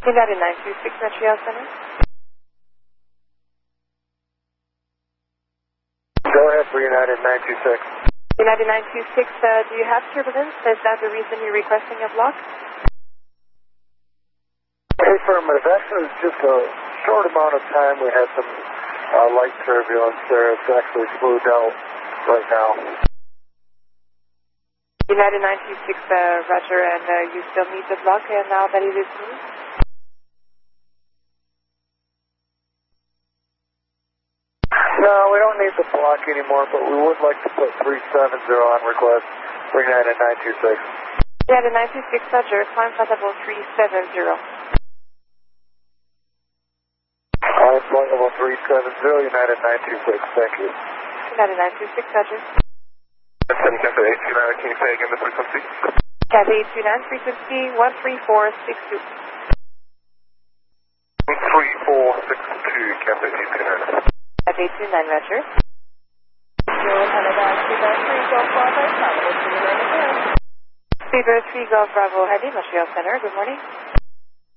United 926 Montreal Center. Go ahead for United 926. United 926, do you have turbulence? Is that the reason you're requesting a block? Affirmative. Actually, it's just a short amount of time. We had some light turbulence there. It's actually smoothed out right now. United 926, Roger, and you still need the block now that it is smooth? No, we don't need the block anymore, but we would like to put 370 on request for United 926. United 926, Roger, climb flight level 370. Climb flight level 370, United 926, thank you. United 926, Roger. Cafe 829, can you say again the frequency? Cafe 829, frequency 13462. 13462, Cafe 829. Cafe 829, Roger. Fever 3 Golf Bravo Heavy, Montreal Center, good morning.